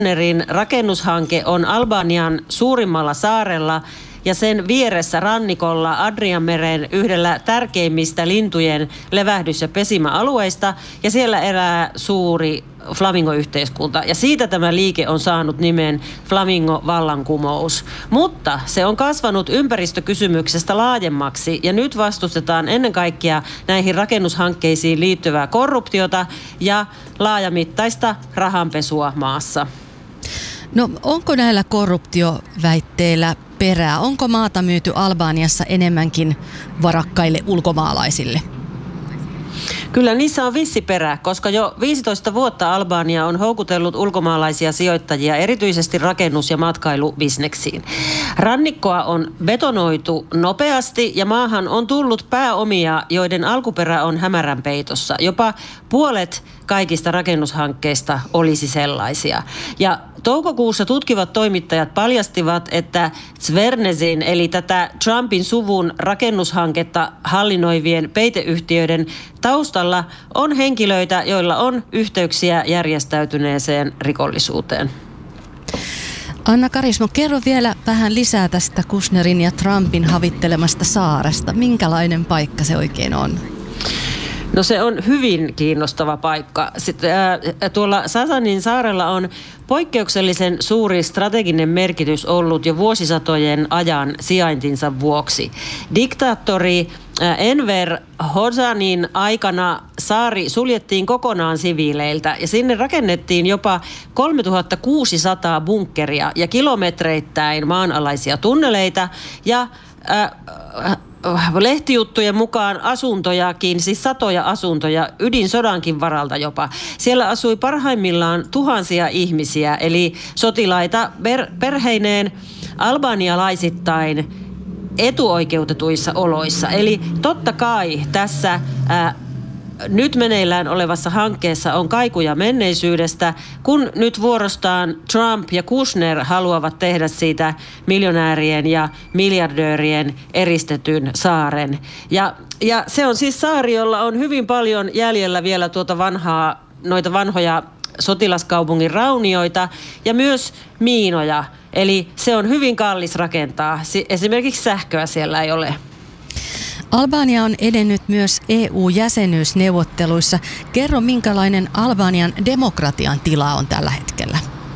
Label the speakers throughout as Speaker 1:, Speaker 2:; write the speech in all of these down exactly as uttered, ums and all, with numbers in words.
Speaker 1: Kushnerin rakennushanke on Albanian suurimmalla saarella ja sen vieressä rannikolla Adrianmeren yhdellä tärkeimmistä lintujen levähdys- ja pesimäalueista, ja siellä elää suuri flamingoyhteiskunta. Ja siitä tämä liike on saanut nimen Flamingo-vallankumous. Mutta se on kasvanut ympäristökysymyksestä laajemmaksi, ja nyt vastustetaan ennen kaikkea näihin rakennushankkeisiin liittyvää korruptiota ja laajamittaista rahanpesua maassa.
Speaker 2: No onko näillä korruptioväitteillä perää? Onko maata myyty Albaniassa enemmänkin varakkaille ulkomaalaisille?
Speaker 1: Kyllä niissä on vissi perä, koska jo viisitoista vuotta Albania on houkutellut ulkomaalaisia sijoittajia erityisesti rakennus- ja matkailubisneksiin. Rannikkoa on betonoitu nopeasti ja maahan on tullut pääomia, joiden alkuperä on hämärän peitossa. Jopa puolet kaikista rakennushankkeista olisi sellaisia. Ja toukokuussa tutkivat toimittajat paljastivat, että Zvernesin eli tätä Trumpin suvun rakennushanketta hallinnoivien peiteyhtiöiden taustalla on henkilöitä, joilla on yhteyksiä järjestäytyneeseen rikollisuuteen.
Speaker 2: Anna Karismo, kerro vielä vähän lisää tästä Kushnerin ja Trumpin havittelemasta saaresta. Minkälainen paikka se oikein on?
Speaker 1: No se on hyvin kiinnostava paikka. Sitten, ää, tuolla Sasanin saarella on poikkeuksellisen suuri strateginen merkitys ollut jo vuosisatojen ajan sijaintinsa vuoksi. Diktaattori ää, Enver Hoxhanin aikana saari suljettiin kokonaan siviileiltä ja sinne rakennettiin jopa kolmetuhattakuusisataa bunkkeria ja kilometreittäin maanalaisia tunneleita ja ää, lehtijuttujen mukaan asuntojakin, siis satoja asuntoja, ydinsodankin varalta jopa. Siellä asui parhaimmillaan tuhansia ihmisiä, eli sotilaita per, perheineen albanialaisittain etuoikeutetuissa oloissa. Eli totta kai tässä ää, nyt meneillään olevassa hankkeessa on kaikuja menneisyydestä, kun nyt vuorostaan Trump ja Kushner haluavat tehdä siitä miljonäärien ja miljardöörien eristetyn saaren. Ja, ja se on siis saari, jolla on hyvin paljon jäljellä vielä tuota vanhaa, noita vanhoja sotilaskaupungin raunioita ja myös miinoja. Eli se on hyvin kallis rakentaa. Esimerkiksi sähköä siellä ei ole.
Speaker 2: Albania on edennyt myös E U-jäsenyysneuvotteluissa. Kerro, minkälainen Albanian demokratian tila on tällä hetkellä?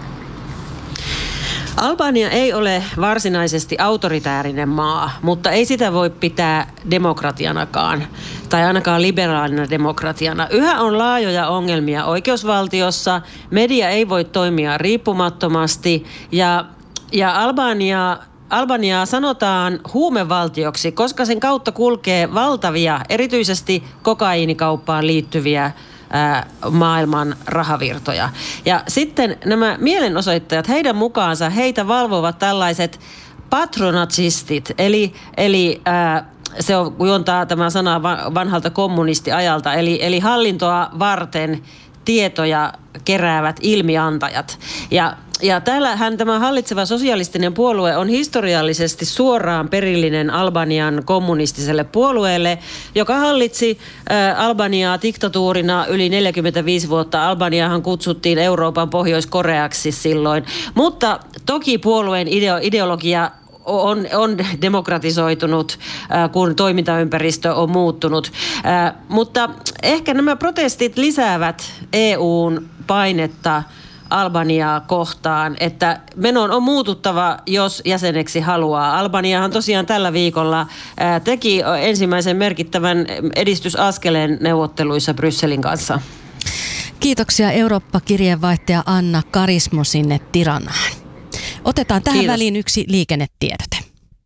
Speaker 1: Albania ei ole varsinaisesti autoritäärinen maa, mutta ei sitä voi pitää demokratianakaan, tai ainakaan liberaalina demokratiana. Yhä on laajoja ongelmia oikeusvaltiossa, media ei voi toimia riippumattomasti, ja, ja Albania... Albaniaa sanotaan huumevaltioksi, koska sen kautta kulkee valtavia, erityisesti kokaiinikauppaan liittyviä ää, maailman rahavirtoja. Ja sitten nämä mielenosoittajat, heidän mukaansa heitä valvovat tällaiset patronatsistit, eli, eli ää, se on, juontaa tämä sana vanhalta kommunistiajalta, eli, eli hallintoa varten tietoja keräävät ilmiantajat. Ja Ja täällähän tämä hallitseva sosialistinen puolue on historiallisesti suoraan perillinen Albanian kommunistiselle puolueelle, joka hallitsi ä, Albaniaa diktatuurina yli neljäkymmentäviisi vuotta. Albaniahan kutsuttiin Euroopan Pohjois-Koreaksi silloin, mutta toki puolueen ideo- ideologia on, on demokratisoitunut, äh, kun toimintaympäristö on muuttunut. Äh, mutta ehkä nämä protestit lisäävät E U:n painetta Albaniaa kohtaan, että menon on muututtava, jos jäseneksi haluaa. Albaniahan tosiaan tällä viikolla ää, teki ensimmäisen merkittävän edistysaskeleen neuvotteluissa Brysselin kanssa.
Speaker 2: Kiitoksia Eurooppa-kirjeenvaihtaja Anna Karismo sinne Tiranaan. Otetaan tähän Kiitos. Väliin yksi liikennetiedote.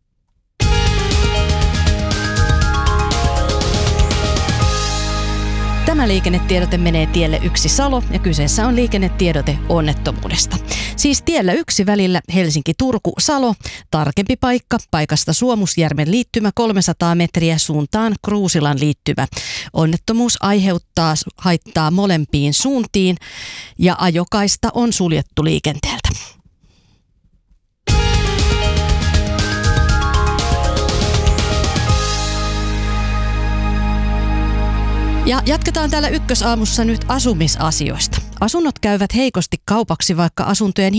Speaker 2: Tämä liikennetiedote menee tielle yksi Salo ja kyseessä on liikennetiedote onnettomuudesta. Siis tiellä yksi välillä Helsinki-Turku-Salo, tarkempi paikka, paikasta Suomusjärven liittymä kolmesataa metriä suuntaan Kruusilan liittymä. Onnettomuus aiheuttaa haittaa molempiin suuntiin ja ajokaista on suljettu liikenteeltä. Ja jatketaan täällä Ykkösaamussa nyt asumisasioista. Asunnot käyvät heikosti kaupaksi, vaikka asuntojen